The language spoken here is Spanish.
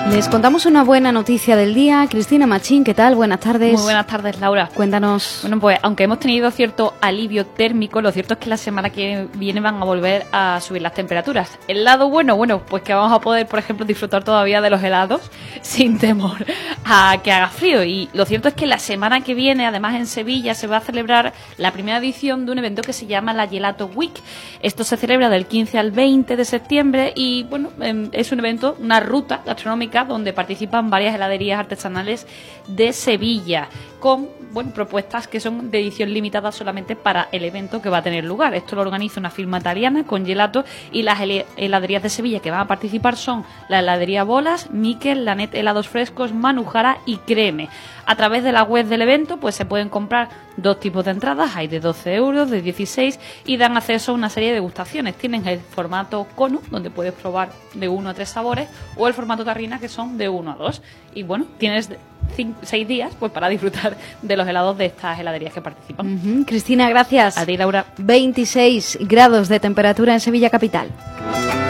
Les contamos una buena noticia del día. Cristina Machín, ¿qué tal? Buenas tardes. Muy buenas tardes, Laura. Cuéntanos. Bueno, pues aunque hemos tenido cierto alivio térmico, lo cierto es que la semana que viene van a volver a subir las temperaturas. El lado bueno, pues que vamos a poder, por ejemplo, disfrutar todavía de los helados sin temor a que haga frío. Y lo cierto es que la semana que viene, además en Sevilla, se va a celebrar la primera edición de un evento que se llama la Gelato Week. Esto se celebra del 15 al 20 de septiembre y, bueno, es un evento, una ruta gastronómica donde participan varias heladerías artesanales de Sevilla con, bueno, propuestas que son de edición limitada solamente para el evento que va a tener lugar. Esto lo organiza una firma italiana con gelato y las heladerías de Sevilla que van a participar son la heladería Bolas, Miquel, Lanet Helados Frescos, Manujara y Creme. A través de la web del evento pues se pueden comprar dos tipos de entradas, hay de 12 euros, de 16 y dan acceso a una serie de degustaciones. Tienen el formato cono, donde puedes probar de 1 a 3 sabores, o el formato tarrina, que son de 1 a 2. Y bueno, tienes 6 días pues para disfrutar de los helados de estas heladerías que participan. Cristina, gracias. A ti, Laura. 26 grados de temperatura en Sevilla capital.